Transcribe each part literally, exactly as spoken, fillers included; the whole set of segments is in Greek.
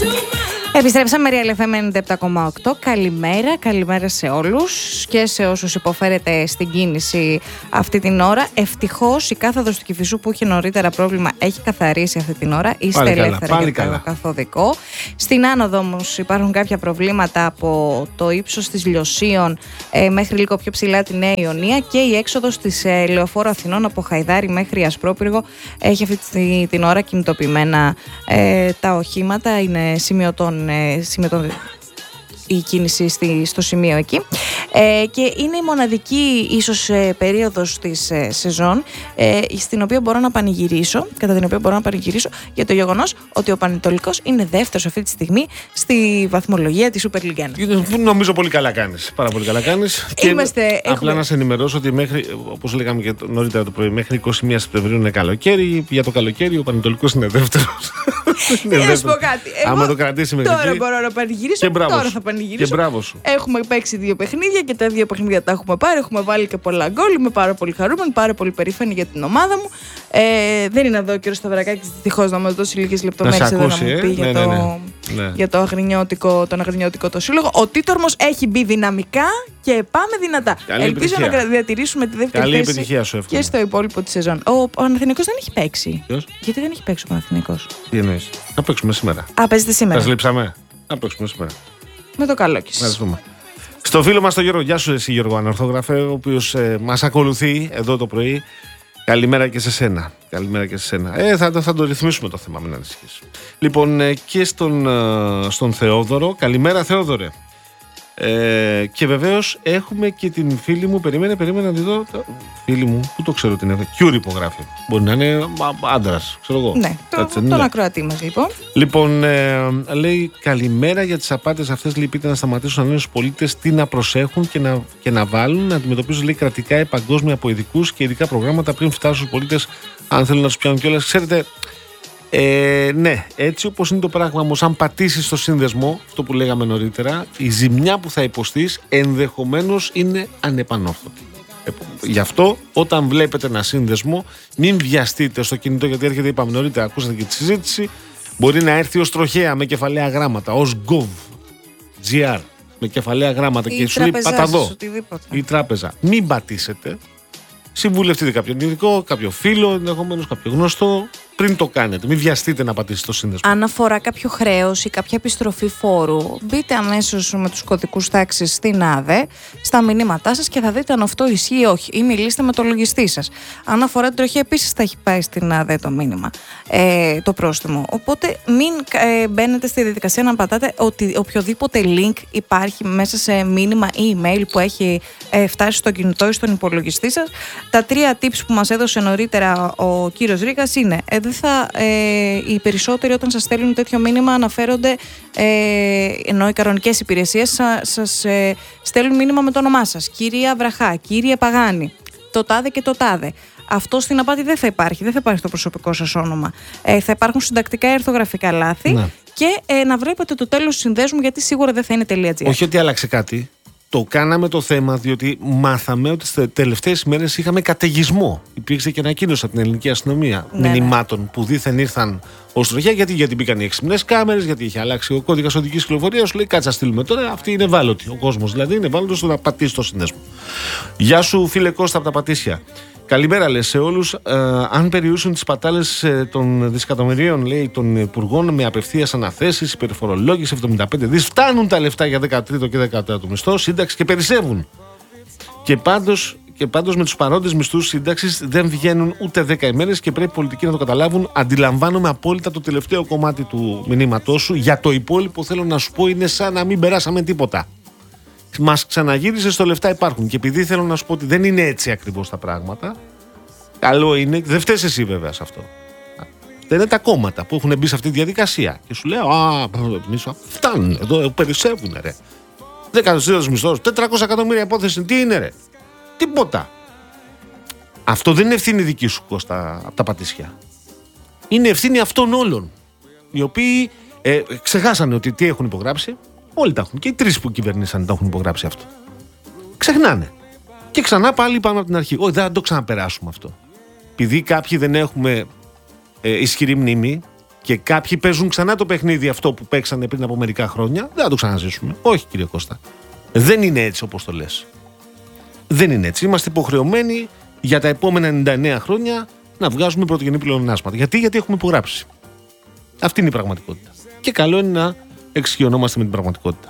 Επιστρέψαμε Real εφ εμ ενενήντα επτά κόμμα οκτώ. Καλημέρα, καλημέρα σε όλους και σε όσους υποφέρετε στην κίνηση αυτή την ώρα. Ευτυχώς η κάθοδος του Κηφισού που είχε νωρίτερα πρόβλημα έχει καθαρίσει αυτή την ώρα. Είστε πάλι ελεύθεροι καλά, για το καθοδικό. Στην άνοδο όμως υπάρχουν κάποια προβλήματα από το ύψος της Λιωσίων ε, μέχρι λίγο πιο ψηλά τη Νέα Ιωνία, και η έξοδος της ε, Λεωφόρου Αθηνών από Χαϊδάρη μέχρι Ασπρόπυργο έχει αυτή τη, την ώρα κινητοποιημένα ε, τα οχήματα. Είναι σημειωτών Σημειωτών η κίνηση στη, στο σημείο εκεί, ε, και είναι η μοναδική ίσως ε, περίοδος της ε, σεζόν ε, στην οποία μπορώ να πανηγυρίσω κατά την οποία μπορώ να πανηγυρίσω για το γεγονός ότι ο Πανετολικός είναι δεύτερος αυτή τη στιγμή στη βαθμολογία της Super League ένα. Νομίζω πολύ καλά κάνεις, πάρα πολύ καλά κάνεις. Είμαστε, και απλά έχουμε... να σε ενημερώσω ότι μέχρι, όπως λέγαμε και νωρίτερα το πρωί, μέχρι είκοσι μία Σεπτεμβρίου είναι καλοκαίρι. Για το καλοκαίρι ο Πανετολικός είναι δεύτερος. Να σου πω κάτι. Άμα το κρατήσει μέχρι τώρα μπορώ να πανηγυρίσω. Τώρα θα πανηγυρίσω. Και μπράβο σου. Έχουμε παίξει δύο παιχνίδια και τα δύο παιχνίδια τα έχουμε πάρει. Έχουμε βάλει και πολλά γκολ. Είμαι πάρα πολύ χαρούμενη, πάρα πολύ περήφανη για την ομάδα μου. Ε, δεν είναι εδώ ο κ. Σταυρακάκης, δυστυχώς, να μας δώσει λίγες λεπτομέρειες εδώ να μου ε? πει για, ναι, το, ναι, ναι. Ναι. για το αγρινιώτικο, τον αγρινιώτικο το σύλλογο. Ο Τίτορμος έχει μπει δυναμικά και πάμε δυνατά. Καλή Ελπίζω επιτυχία. να διατηρήσουμε τη δεύτερη Καλή θέση επιτυχία σου εύχομαι. και στο υπόλοιπο τη σεζόν. Ο Παναθηναϊκός δεν έχει παίξει. Ποιος? Γιατί δεν έχει παίξει ο Παναθηναϊκός? Τι εννοείς? Να παίξουμε σήμερα. Α, παίζετε σήμερα. Τα λείψαμε. Να παίξουμε σήμερα. Με το καλό κι εσείς. Στο φίλο μας τον Γιώργο, γεια σου εσύ Γιώργο Ανορθόγραφε, ο οποίος ε, μας ακολουθεί εδώ το πρωί. Καλημέρα και σε σένα. Καλημέρα και σε σένα. Ε, θα, θα το ρυθμίσουμε το θέμα, μην ανησυχείς. Λοιπόν, ε, και στον, ε, στον Θεόδωρο. Καλημέρα Θεόδωρε. Ε, και βεβαίως έχουμε και την φίλη μου. Περίμενε, περίμενε να τη δω. Φίλη μου, πού το ξέρω την έφερε. Κιούρ υπογράφει. Μπορεί να είναι άντρας, ξέρω εγώ. Ναι, το, Έτσι, τον ναι. ακροατή μας λοιπόν. Λοιπόν, ε, λέει καλημέρα για τις απάτες αυτές. Λυπείται να σταματήσουν ανένους πολίτες τι να προσέχουν και να, και να βάλουν. Να αντιμετωπίζουν, λέει, κρατικά ή παγκόσμια από ειδικούς και ειδικά προγράμματα πριν φτάσουν στους πολίτες, αν θέλουν να τους πιάνουν κιόλας. Ξέρετε. Ε, ναι, έτσι όπως είναι το πράγμα, όμως, αν πατήσεις στο σύνδεσμο, αυτό που λέγαμε νωρίτερα, η ζημιά που θα υποστείς ενδεχομένως είναι ανεπανόρθωτη. Ε, γι' αυτό, όταν βλέπετε ένα σύνδεσμο, μην βιαστείτε στο κινητό, γιατί έρχεται, είπαμε νωρίτερα, ακούσατε και τη συζήτηση, μπορεί να έρθει ως τροχέα με κεφαλαία γράμματα, ως gov.gr με κεφαλαία γράμματα Η και σου λέει παταδό η τράπεζα. Μην πατήσετε. Συμβουλευτείτε κάποιον ειδικό, κάποιο φίλο, ενδεχομένως κάποιο γνωστό, πριν το κάνετε. Μην βιαστείτε να πατήσετε το σύνδεσμο. Αν αφορά κάποιο χρέος ή κάποια επιστροφή φόρου, μπείτε αμέσως με τους κωδικούς τάξης στην ΑΔΕ, στα μηνύματά σας, και θα δείτε αν αυτό ισχύει ή όχι. Ή μιλήστε με το λογιστή σας. Αν αφορά την τροχή, επίσης θα έχει πάει στην ΑΔΕ το μήνυμα, ε, το πρόστιμο. Οπότε μην ε, μπαίνετε στη διαδικασία να πατάτε ότι οποιοδήποτε link υπάρχει μέσα σε μήνυμα ή email που έχει ε, φτάσει στο κινητό ή στον υπολογιστή σας. Τα τρία tips που μας έδωσε νωρίτερα ο κύριος Ρίκας είναι: ε, δεν θα, ε, οι περισσότεροι όταν σας στέλνουν τέτοιο μήνυμα αναφέρονται, ε, ενώ οι κανονικές υπηρεσίες σα, σας ε, στέλνουν μήνυμα με το όνομά σας. Κυρία Βραχά, κύριε Παγάνη, το τάδε και το τάδε. Αυτό στην απάτη δεν θα υπάρχει, δεν θα υπάρχει το προσωπικό σας όνομα. Ε, θα υπάρχουν συντακτικά ή ορθογραφικά λάθη, ναι. Και ε, να βλέπετε το τέλος του συνδέσμου, γιατί σίγουρα δεν θα είναι .gr. Όχι ότι άλλαξε κάτι. Το κάναμε το θέμα διότι μάθαμε ότι στις τελευταίες ημέρες είχαμε καταιγισμό. Υπήρξε και ανακοίνωση από την ελληνική αστυνομία, ναι, μηνυμάτων, ναι, που δήθεν ήρθαν ως τροχιά. Γιατί, γιατί μπήκαν οι έξυπνες κάμερες, γιατί είχε αλλάξει ο κώδικας οδικής κυκλοφορίας. Σου λέει κάτσε να στείλουμε τώρα. Αυτή είναι ευάλωτη. Ο κόσμος δηλαδή είναι ευάλωτος στο να πατήσει το σύνδεσμο. Γεια σου φίλε Κώστα από τα Πατήσια. Καλημέρα, λέει, σε όλους. Ε, αν περιούσουν τις πατάλες ε, των δισεκατομμυρίων, λέει, των υπουργών με απευθείας αναθέσεις, υπερφορολόγηση εβδομήντα πέντε δις, φτάνουν τα λεφτά για δεκατρίτο και δεκατέταρτο μισθό, σύνταξη και περισσεύουν. Και πάντως, και πάντως με τους παρόντες μισθούς σύνταξης δεν βγαίνουν ούτε δέκα ημέρες και πρέπει οι πολιτικοί να το καταλάβουν. Αντιλαμβάνομαι απόλυτα το τελευταίο κομμάτι του μηνύματός σου. Για το υπόλοιπο θέλω να σου πω είναι σαν να μην περάσαμε τίποτα. Μας ξαναγύρισε στο λεφτά υπάρχουν. Και επειδή θέλω να σου πω ότι δεν είναι έτσι ακριβώς τα πράγματα, καλό είναι. Δεν φταίς εσύ βέβαια σε αυτό. Δεν είναι τα κόμματα που έχουν μπει σε αυτή τη διαδικασία. Και σου λέω, α, μισό, φτάνουν εδώ, περισσεύουν ρε. Δεκατοστήριος μισθός, τετρακόσια εκατομμύρια υπόθεση, τι είναι ρε. Τίποτα. Αυτό δεν είναι ευθύνη δική σου, Κώστα, από τα Πατήσια. Είναι ευθύνη αυτών όλων. Οι οποίοι ε, ξεχάσανε ότι τι έχουν υπογράψει. Όλοι τα έχουν. Και οι τρεις που κυβερνήσαν τα έχουν υπογράψει αυτό. Ξεχνάνε. Και ξανά πάλι πάμε από την αρχή. Όχι, δεν το ξαναπεράσουμε αυτό. Επειδή κάποιοι δεν έχουμε ε, ισχυρή μνήμη και κάποιοι παίζουν ξανά το παιχνίδι αυτό που παίξανε πριν από μερικά χρόνια, δεν θα το ξαναζήσουμε. Όχι, κύριε Κώστα. Δεν είναι έτσι όπως το λες. Δεν είναι έτσι. Είμαστε υποχρεωμένοι για τα επόμενα ενενήντα εννέα χρόνια να βγάζουμε πρωτογενή πλεονάσματα. Γιατί, γιατί έχουμε υπογράψει. Αυτή είναι η πραγματικότητα. Και καλό είναι να εξοικειωνόμαστε με την πραγματικότητα.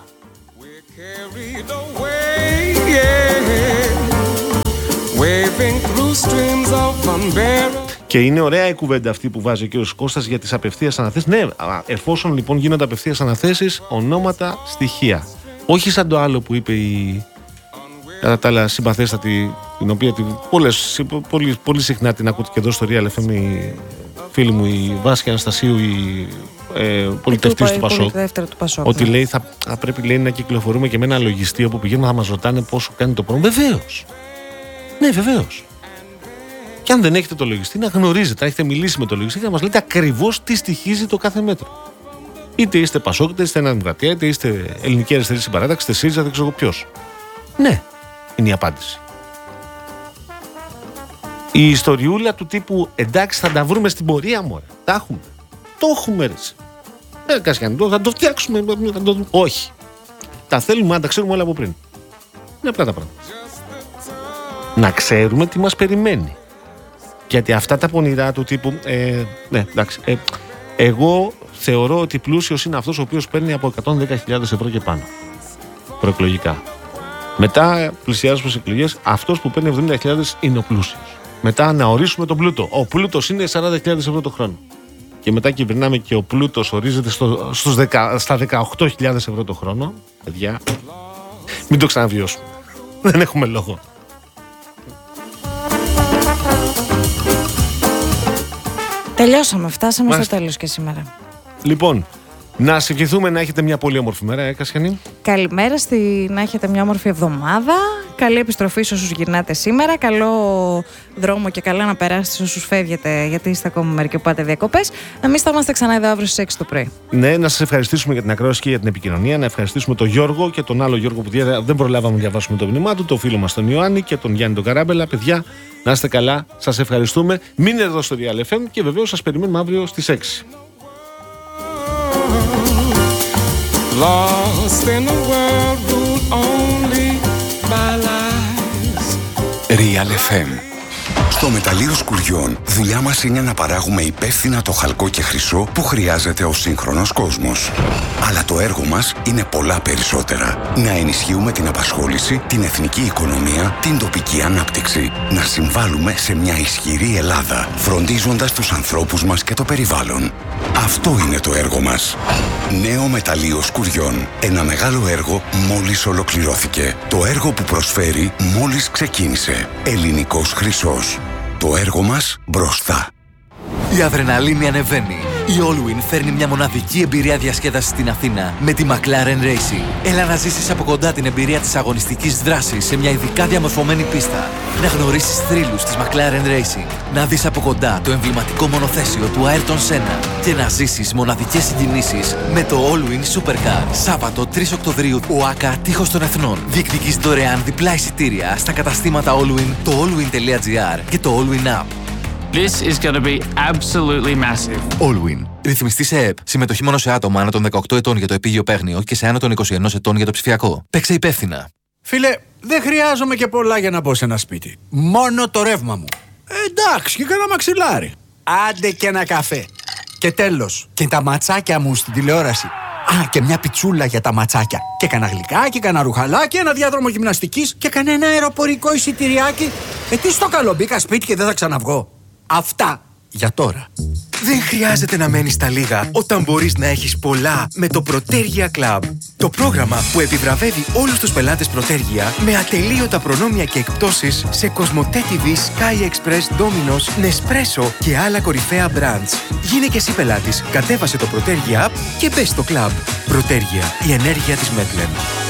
Και είναι ωραία η κουβέντα αυτή που βάζει ο κύριος Κώστας για τις απευθείας αναθέσεις. Ναι, εφόσον λοιπόν γίνονται απευθείας αναθέσεις, ονόματα, στοιχεία. Όχι σαν το άλλο που είπε η κατά τα άλλα συμπαθέστατη, την οποία την, πολλές, πολύ, πολύ συχνά την ακούτε και εδώ στο Real εφ εμ η φίλη μου η Βάσια Αναστασίου, η ε, πολιτευτής του Πασόκ, του Πασόκ, ότι ναι. λέει θα, θα πρέπει λέει, να κυκλοφορούμε και με ένα λογιστή όπου πηγαίνουμε θα μας ρωτάνε πόσο κάνει το πρόγραμμα. Βεβαίως. Ναι, βεβαίως. Και αν δεν έχετε το λογιστή, να γνωρίζετε, να έχετε μιλήσει με το λογιστή και να μας λέτε ακριβώς τι στοιχίζει το κάθε μέτρο. Είτε είστε Πασόκ, είτε είστε Νέα Δημοκρατία, είτε είστε Ελληνική Αριστερή Συμπαράταξη, είτε ΣΥΡΙΖΑ, δεν ξέρω ποιος. Ναι, είναι η απάντηση. Η ιστοριούλα του τύπου εντάξει θα τα βρούμε στην πορεία μου, τα έχουμε. Το έχουμε ρε. Ε, Κασιανή, θα το φτιάξουμε. Θα το... Όχι. Τα θέλουμε να τα ξέρουμε όλα από πριν. Είναι απλά τα πράγματα. Να ξέρουμε τι μας περιμένει. Γιατί αυτά τα πονηρά του τύπου. Ε, ναι, εντάξει. Ε, εγώ θεωρώ ότι πλούσιος είναι αυτός ο οποίος παίρνει από εκατόν δέκα χιλιάδες ευρώ και πάνω. Προεκλογικά. Μετά πλησιάζουμε στις εκλογές. Αυτός που παίρνει εβδομήντα χιλιάδες είναι ο πλούσιος. Μετά να ορίσουμε τον πλούτο. Ο πλούτος είναι σαράντα χιλιάδες ευρώ το χρόνο. Και μετά κυβερνάμε και ο πλούτος ορίζεται στο, στους δεκα, στα δεκαοκτώ χιλιάδες ευρώ το χρόνο. Παιδιά, μην το ξαναβιώσουμε. Δεν έχουμε λόγο. Τελειώσαμε, φτάσαμε Μάλιστα. στο τέλος και σήμερα. Λοιπόν, να σε ευχηθούμε να έχετε μια πολύ όμορφη μέρα, ε, Κασιανή. Καλημέρα, στη... να έχετε μια όμορφη εβδομάδα. Καλή επιστροφή σε όσους γυρνάτε σήμερα. Καλό δρόμο και καλά να περάσετε σε όσους φεύγετε, γιατί είστε ακόμα μερικοί που πάτε διακοπές. Εμείς θα είμαστε ξανά εδώ αύριο στις έξι το πρωί. Ναι, να σας ευχαριστήσουμε για την ακρόαση και για την επικοινωνία. Να ευχαριστήσουμε τον Γιώργο και τον άλλο Γιώργο που δεν προλάβαμε να διαβάσουμε το μήνυμά του, το φίλο μας τον Ιωάννη και τον Γιάννη τον Καράμπελα. Παιδιά, να είστε καλά, σας ευχαριστούμε. Μείνετε εδώ στο Real εφ εμ και βεβαίως σας περιμένουμε αύριο στις έξι. Lost in a world ruled only by lies. Real εφ εμ. Στο μεταλλείο Σκουριών, δουλειά μας είναι να παράγουμε υπεύθυνα το χαλκό και χρυσό που χρειάζεται ο σύγχρονος κόσμος. Αλλά το έργο μας είναι πολλά περισσότερα. Να ενισχύουμε την απασχόληση, την εθνική οικονομία, την τοπική ανάπτυξη. Να συμβάλλουμε σε μια ισχυρή Ελλάδα, φροντίζοντας τους ανθρώπους μας και το περιβάλλον. Αυτό είναι το έργο μας. Νέο μεταλλείο Σκουριών. Ένα μεγάλο έργο μόλις ολοκληρώθηκε. Το έργο που προσφέρει μόλις ξεκίνησε. Ελληνικός χρυσός. Το έργο μας μπροστά. Η αδρεναλίνη ανεβαίνει. Η Allwyn φέρνει μια μοναδική εμπειρία διασκέδασης στην Αθήνα με τη McLaren Racing. Έλα να ζήσεις από κοντά την εμπειρία της αγωνιστικής δράσης σε μια ειδικά διαμορφωμένη πίστα. Να γνωρίσεις θρύλους της McLaren Racing. Να δεις από κοντά το εμβληματικό μονοθέσιο του Ayrton Senna. Και να ζήσεις μοναδικές συγκινήσεις με το Allwyn Supercar. Σάββατο τρεις Οκτωβρίου, ΟΑΚΑ Τείχος των Εθνών. Διεκδικείς δωρεάν διπλά εισιτήρια στα καταστήματα Allwyn, το allwyn τελεία gr και το Allwyn App. This is going to be absolutely massive. Allwyn. Ρυθμιστή σε ΕΕΠ. Συμμετοχή μόνο σε άτομα άνω των δεκαοκτώ ετών για το επίγειο παίγνιο και σε άνω των είκοσι ένα ετών για το ψηφιακό. Παίξε υπεύθυνα. Φίλε, δεν χρειάζομαι και πολλά για να μπω σε ένα σπίτι. Μόνο το ρεύμα μου. Ε, εντάξει, και κάνα μαξιλάρι. Άντε και ένα καφέ. Και τέλος, και τα ματσάκια μου στην τηλεόραση. Α, και μια πιτσούλα για τα ματσάκια. Και κανένα γλυκάκι, κανένα ρουχαλάκι, ένα διάδρομο γυμναστικής και κανένα αεροπορικό εισιτηριάκι. Ε, τι στο καλό, μπήκα σπίτι και δεν θα ξαναβγώ. Αυτά για τώρα. Δεν χρειάζεται να μένεις στα λίγα όταν μπορείς να έχεις πολλά με το Protergia Club. Το πρόγραμμα που επιβραβεύει όλους τους πελάτες Protergia με ατελείωτα προνόμια και εκπτώσεις σε Κοσμοτέ τι βι, Sky Express, Domino's, Nespresso και άλλα κορυφαία brands. Γίνε και εσύ πελάτης, κατέβασε το Protergia App και μπες στο club. Protergia, η ενέργεια της Μέπλεν.